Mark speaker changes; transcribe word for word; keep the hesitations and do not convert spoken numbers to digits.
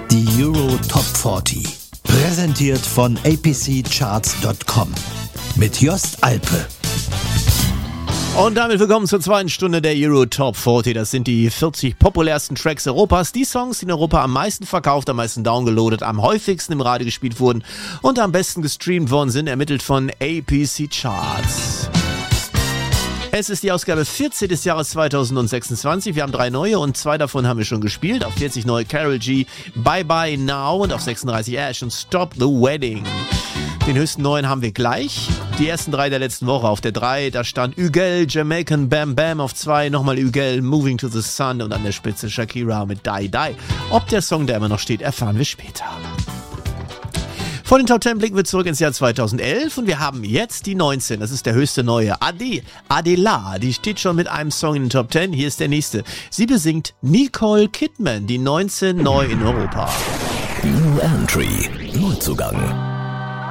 Speaker 1: Die Euro Top vierzig. Präsentiert von a p c charts punkt com. Mit Jost Alpe.
Speaker 2: Und damit willkommen zur zweiten Stunde der Euro Top vierzig. Das sind die vierzig populärsten Tracks Europas. Die Songs, die in Europa am meisten verkauft, am meisten downgeloadet, am häufigsten im Radio gespielt wurden und am besten gestreamt worden sind, ermittelt von A P C Charts. Es ist die Ausgabe vierzehn des Jahres zweitausendsechsundzwanzig. Wir haben drei neue und zwei davon haben wir schon gespielt. Auf vierzig neue Karol G, Bye Bye Now, und auf sechsunddreißig Ash und Stop the Wedding. Den höchsten neuen haben wir gleich. Die ersten drei der letzten Woche. Auf der drei, da stand Ügel, Jamaican Bam Bam. Auf zwei nochmal Ügel, Moving to the Sun. Und an der Spitze Shakira mit Die Die. Ob der Song da immer noch steht, erfahren wir später. Vor den Top zehn blicken wir zurück ins Jahr zweitausendelf und wir haben jetzt die neunzehn. Das ist der höchste neue. Ade, Adela, die steht schon mit einem Song in den Top zehn. Hier ist der nächste. Sie besingt Nicole Kidman, die neunzehn neu in Europa.
Speaker 1: New Entry, Neuzugang.